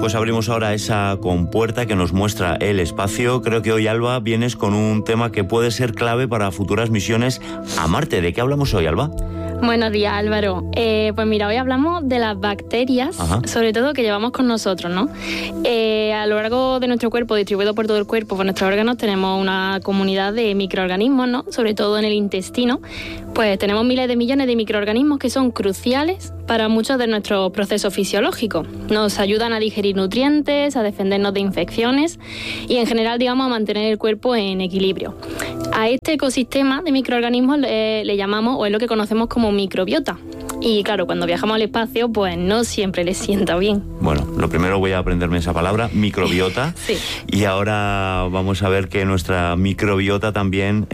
pues abrimos ahora esa compuerta que nos muestra el espacio. Creo que hoy, Alba, vienes con un tema que puede ser clave para futuras misiones a Marte. ¿De qué hablamos hoy, Alba? Buenos días, Álvaro. Pues mira, hoy hablamos de las bacterias, sobre todo que llevamos con nosotros, ¿no? A lo largo de nuestro cuerpo, distribuido por todo el cuerpo, por nuestros órganos, tenemos una comunidad de microorganismos, ¿no? Sobre todo en el intestino. Pues tenemos miles de millones de microorganismos que son cruciales para muchos de nuestros procesos fisiológicos. Nos ayudan a digerir nutrientes, a defendernos de infecciones y en general, digamos, a mantener el cuerpo en equilibrio. A este ecosistema de microorganismos le llamamos, o es lo que conocemos como microbiota. Y claro, cuando viajamos al espacio, pues no siempre les sienta bien. Bueno, lo primero voy a aprenderme esa palabra, microbiota. Sí. Y ahora vamos a ver que nuestra microbiota también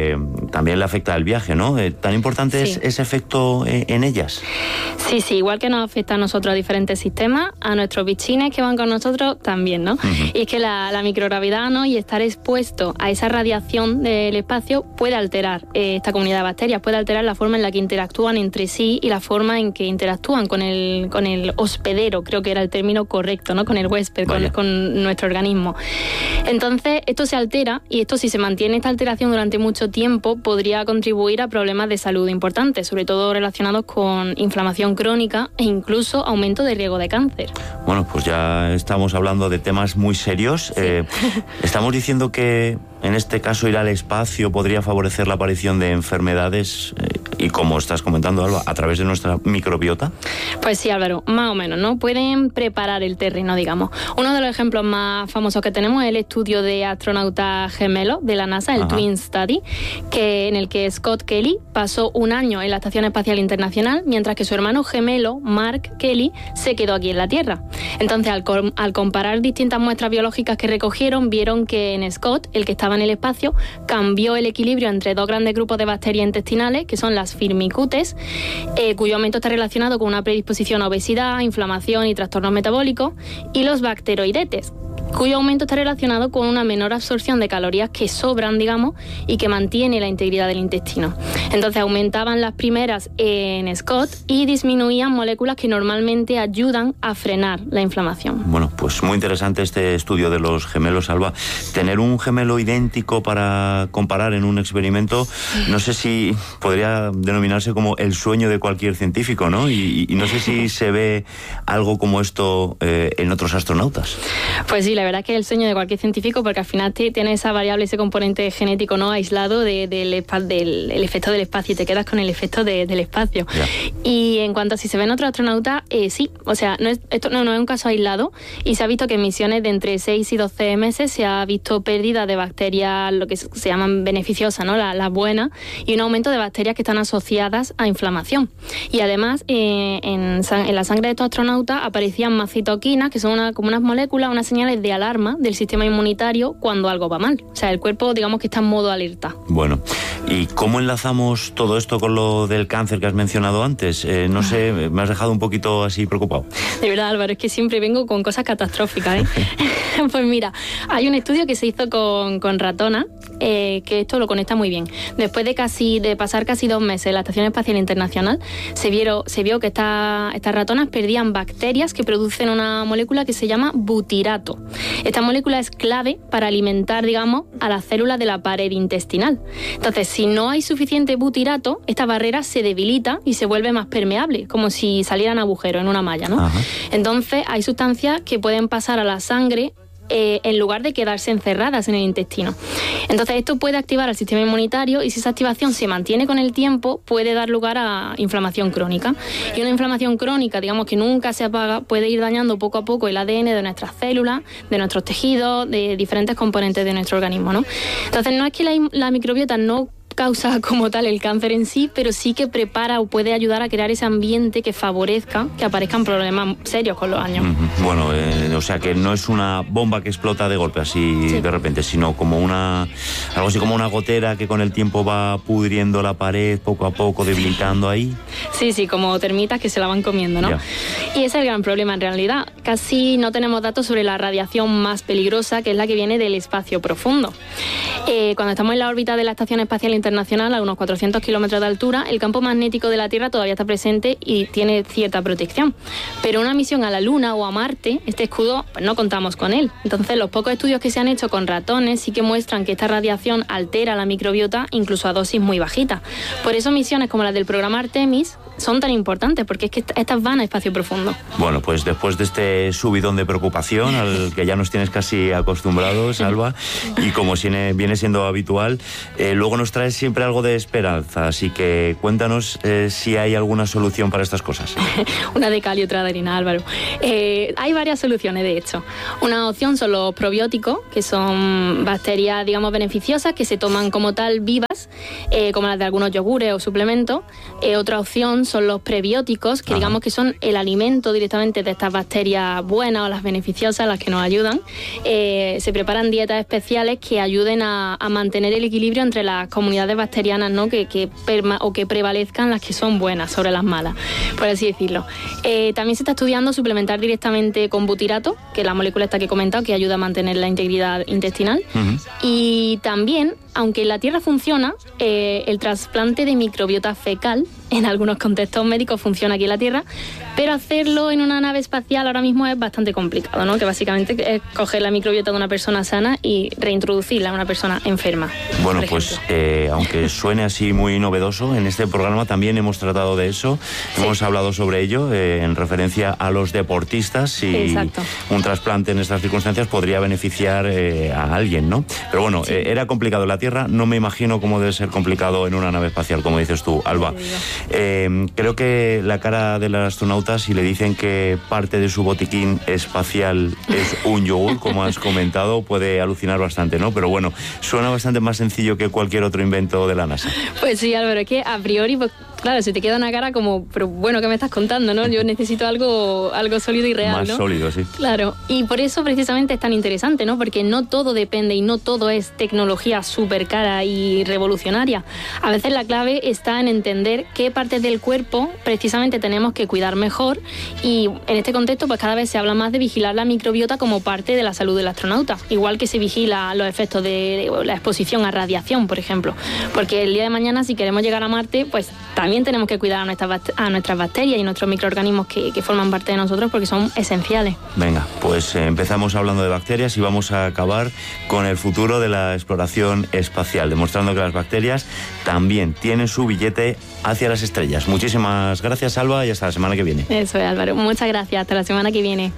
le afecta al viaje, ¿no? ¿Tan importante es ese efecto en ellas? Sí, igual que nos afecta a nosotros a diferentes sistemas, a nuestros bichines que van con nosotros también, ¿no? Y es que la microgravedad, ¿no? Y estar expuesto a esa radiación del espacio puede alterar esta comunidad de bacterias, puede alterar la forma en la que interactúan entre sí y la forma en que interactúan con el hospedero, creo que era el término correcto, ¿no? Con el huésped, con nuestro organismo. Entonces, esto se altera y esto, si se mantiene esta alteración durante mucho tiempo, podría contribuir a problemas de salud importantes, sobre todo relacionados con inflamación crónica e incluso aumento de riesgo de cáncer. Bueno, pues ya estamos hablando de temas muy serios. Sí. Estamos diciendo que en este caso ir al espacio podría favorecer la aparición de enfermedades y, como estás comentando, Alba, a través de nuestra microbiota. Pues sí, Álvaro, más o menos, ¿no? Pueden preparar el terreno, digamos. Uno de los ejemplos más famosos que tenemos es el estudio de astronautas gemelos de la NASA, el Twin Study, en el que Scott Kelly pasó un año en la Estación Espacial Internacional, mientras que su hermano gemelo, Mark Kelly, se quedó aquí en la Tierra. Entonces, al comparar distintas muestras biológicas que recogieron, vieron que en Scott, el que estaba en el espacio, cambió el equilibrio entre dos grandes grupos de bacterias intestinales, que son las Firmicutes, cuyo aumento está relacionado con una predisposición a obesidad, inflamación y trastornos metabólicos, y los Bacteroidetes, cuyo aumento está relacionado con una menor absorción de calorías que sobran, digamos, y que mantiene la integridad del intestino. Entonces aumentaban las primeras en Scott y disminuían moléculas que normalmente ayudan a frenar la inflamación. Bueno, pues muy interesante este estudio de los gemelos, Alba. Tener un gemelo idéntico para comparar en un experimento, no sé si podría denominarse como el sueño de cualquier científico, ¿no? Y no sé si se ve algo como esto en otros astronautas. Pues sí, la verdad que es el sueño de cualquier científico, porque al final tiene esa variable, ese componente genético no aislado del efecto del espacio, y te quedas con el efecto del espacio. Yeah. Y en cuanto a si se ven otros astronautas, sí, o sea, esto no es un caso aislado, y se ha visto que en misiones de entre 6 y 12 meses se ha visto pérdida de bacterias, lo que se llaman beneficiosas, ¿no? Las buenas, y un aumento de bacterias que están asociadas a inflamación. Y además, en la sangre de estos astronautas aparecían más citoquinas, que son como unas moléculas, unas señales de alarma del sistema inmunitario cuando algo va mal. O sea, el cuerpo, digamos que está en modo alerta. Bueno, ¿y cómo enlazamos todo esto con lo del cáncer que has mencionado antes? No sé, me has dejado un poquito así preocupado. De verdad, Álvaro, es que siempre vengo con cosas catastróficas, ¿eh? Pues mira, hay un estudio que se hizo con ratonas, que esto lo conecta muy bien. Después de pasar casi 2 meses en la Estación Espacial Internacional, se vio que estas ratonas perdían bacterias que producen una molécula que se llama butirato. Esta molécula es clave para alimentar, digamos, a las células de la pared intestinal. Entonces, si no hay suficiente butirato, esta barrera se debilita y se vuelve más permeable, como si salieran agujeros en una malla, ¿no? Entonces, hay sustancias que pueden pasar a la sangre en lugar de quedarse encerradas en el intestino. Entonces, esto puede activar al sistema inmunitario, y si esa activación se mantiene con el tiempo, puede dar lugar a inflamación crónica. Y una inflamación crónica, digamos, que nunca se apaga, puede ir dañando poco a poco el ADN de nuestras células, de nuestros tejidos, de diferentes componentes de nuestro organismo, ¿no? Entonces, no es que la microbiota no causa como tal el cáncer en sí, pero sí que prepara o puede ayudar a crear ese ambiente que favorezca que aparezcan problemas serios con los años. Bueno, o sea que no es una bomba que explota de golpe así de repente, sino como algo así como una gotera que con el tiempo va pudriendo la pared poco a poco, debilitando ahí. Sí, como termitas que se la van comiendo, ¿no? Yeah. Y ese es el gran problema en realidad. Casi no tenemos datos sobre la radiación más peligrosa, que es la que viene del espacio profundo. Cuando estamos en la órbita de la Estación Espacial Internacional, a unos 400 kilómetros de altura, el campo magnético de la Tierra todavía está presente y tiene cierta protección. Pero una misión a la Luna o a Marte, este escudo, pues no contamos con él. Entonces, los pocos estudios que se han hecho con ratones sí que muestran que esta radiación altera la microbiota incluso a dosis muy bajitas. Por eso misiones como las del programa Artemis son tan importantes, porque es que estas van a espacio profundo. Bueno, pues después de este subidón de preocupación al que ya nos tienes casi acostumbrados, Alba, y como viene siendo habitual, luego nos traes siempre algo de esperanza, así que cuéntanos si hay alguna solución para estas cosas. Una de cal y otra de harina, Álvaro. Hay varias soluciones, de hecho. Una opción son los probióticos, que son bacterias, digamos, beneficiosas, que se toman como tal vivas, como las de algunos yogures o suplementos. Otra opción son los prebióticos, que digamos que son el alimento directamente de estas bacterias buenas o las beneficiosas, las que nos ayudan. Se preparan dietas especiales que ayuden a mantener el equilibrio entre las comunidades bacterianas, ¿no? que prevalezcan las que son buenas sobre las malas, por así decirlo. También se está estudiando suplementar directamente con butirato, que es la molécula esta que he comentado, que ayuda a mantener la integridad intestinal. Y también, aunque en la Tierra funciona, el trasplante de microbiota fecal en algunos contextos médicos funciona aquí en la Tierra, pero hacerlo en una nave espacial ahora mismo es bastante complicado, ¿no? Que básicamente es coger la microbiota de una persona sana y reintroducirla a una persona enferma. Bueno, pues aunque suene así muy novedoso, en este programa también hemos tratado de eso. Sí. Hemos hablado sobre ello en referencia a los deportistas y exacto, un trasplante en estas circunstancias podría beneficiar a alguien, ¿no? Pero bueno, sí, era complicado en la Tierra, no me imagino cómo debe ser complicado en una nave espacial, como dices tú, Alba. Creo que la cara del astronauta, si le dicen que parte de su botiquín espacial es un yogur, como has comentado, puede alucinar bastante, ¿no? Pero bueno, suena bastante más sencillo que cualquier otro invento de la NASA. Pues sí, Álvaro, es que a priori, pues, claro, se te queda una cara como, pero bueno, ¿qué me estás contando, no? Yo necesito algo sólido y real, más, ¿no? Más sólido, sí. Claro, y por eso precisamente es tan interesante, ¿no? Porque no todo depende y no todo es tecnología súper cara y revolucionaria. A veces la clave está en entender qué partes del cuerpo precisamente tenemos que cuidar mejor, y en este contexto pues cada vez se habla más de vigilar la microbiota como parte de la salud del astronauta, igual que se vigila los efectos de la exposición a radiación, por ejemplo, porque el día de mañana, si queremos llegar a Marte, pues también tenemos que cuidar a nuestras bacterias y nuestros microorganismos que forman parte de nosotros, porque son esenciales. Venga, pues empezamos hablando de bacterias y vamos a acabar con el futuro de la exploración espacial, demostrando que las bacterias también tienen su billete hacia las estrellas. Muchísimas gracias, Alba, y hasta la semana que viene. Eso es, Álvaro. Muchas gracias. Hasta la semana que viene.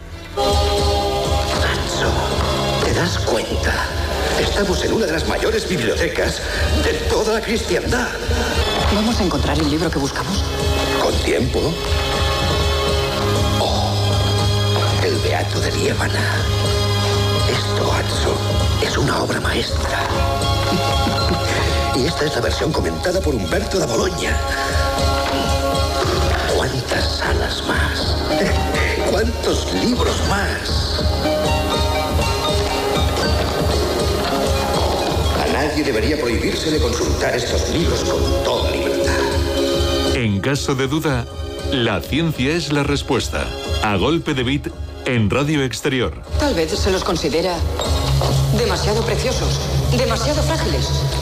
Nacho, ¿te das cuenta? Estamos en una de las mayores bibliotecas de toda la cristiandad. ¿Vamos a encontrar el libro que buscamos? ¿Con tiempo? Oh, el Beato de Liébana. Esto, Atso, es una obra maestra. Y esta es la versión comentada por Humberto da Bologna. ¿Cuántas salas más? ¿Cuántos libros más? A nadie debería prohibírsele consultar estos libros con toda libertad. En caso de duda, la ciencia es la respuesta. A golpe de bit en Radio Exterior. Tal vez se los considera demasiado preciosos, demasiado frágiles.